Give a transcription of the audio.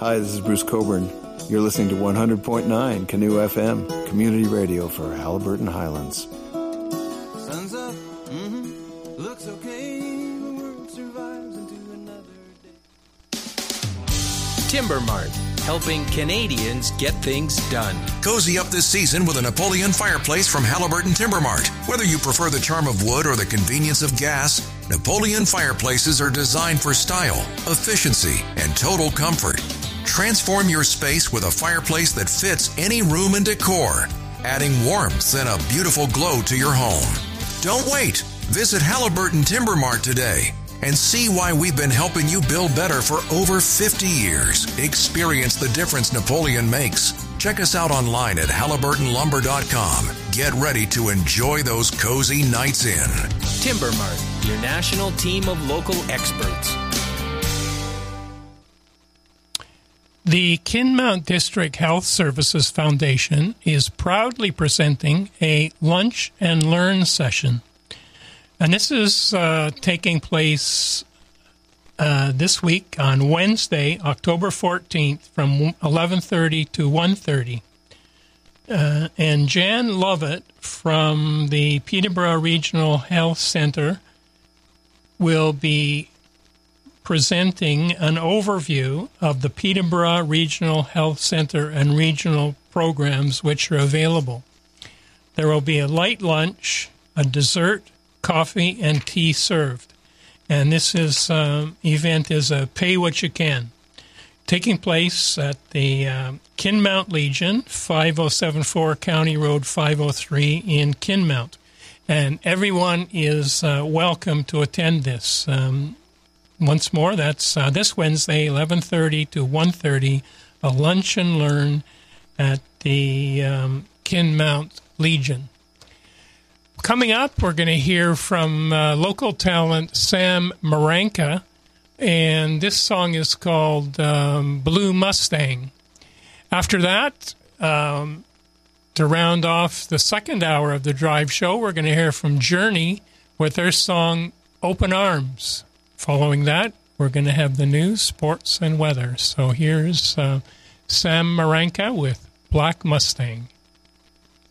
Hi, this is Bruce Coburn. You're listening to 100.9 Canoe FM, community radio for Haliburton Highlands. Sun's up, looks okay, the world survives into another day. Timber Mart, helping Canadians get things done. Cozy up this season with a Napoleon fireplace from Haliburton Timber Mart. Whether you prefer the charm of wood or the convenience of gas, Napoleon fireplaces are designed for style, efficiency, and total comfort. Transform your space with a fireplace that fits any room and decor, adding warmth and a beautiful glow to your home. Don't wait. Visit Haliburton Timber Mart today and see why we've been helping you build better for over 50 years. Experience the difference Napoleon makes. Check us out online at HaliburtonLumber.com. Get ready to enjoy those cozy nights in. Timber Mart, your national team of local experts. The Kinmount District Health Services Foundation is proudly presenting a Lunch and Learn session. And this is taking place this week on Wednesday, October 14th from 11:30 to 1:30. And Jan Lovett from the Peterborough Regional Health Center will be presenting an overview of the Peterborough Regional Health Center and regional programs which are available. There will be a light lunch, a dessert, coffee, and tea served. And this event is a pay what you can. Taking place at the Kinmount Legion, 5074 County Road 503 in Kinmount. And everyone is welcome to attend this. Once more, that's this Wednesday, 11:30 to 1:30, a lunch and learn at the Kinmount Legion. Coming up, we're going to hear from local talent Sam Maranka, and this song is called Blue Mustang. After that, to round off the second hour of the Drive Show, we're going to hear from Journey with their song Open Arms. Following that, we're going to have the news, sports, and weather. So here's Sam Maranka with Black Mustang.